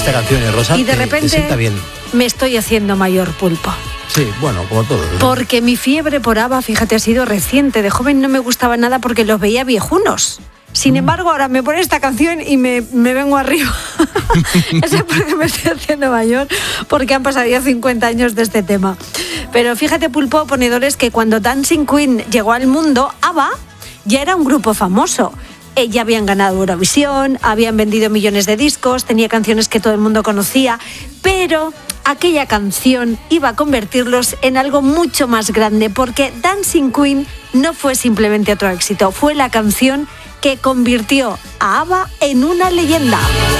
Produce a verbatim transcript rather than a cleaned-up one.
esta canción, ¿eh, Rosa? Y de te, repente te sienta bien. Me estoy haciendo mayor, Pulpo. Sí, bueno, como todo. ¿No? Porque mi fiebre por ABBA, fíjate, ha sido reciente. De joven no me gustaba nada porque los veía viejunos. Sin embargo, ahora me pone esta canción y me, me vengo arriba. Eso es porque me estoy haciendo mayor, porque han pasado ya cincuenta años de este tema. Pero fíjate, Pulpo, ponedores, que cuando Dancing Queen llegó al mundo, ABBA ya era un grupo famoso. Eh, ya habían ganado Eurovisión, habían vendido millones de discos, tenía canciones que todo el mundo conocía, pero aquella canción iba a convertirlos en algo mucho más grande, porque Dancing Queen no fue simplemente otro éxito, fue la canción que convirtió a ABBA en una leyenda.